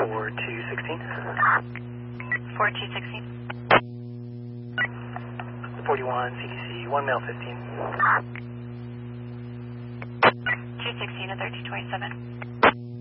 4216. 4216. 41 CDC, 1 male 15. 216 to 3227.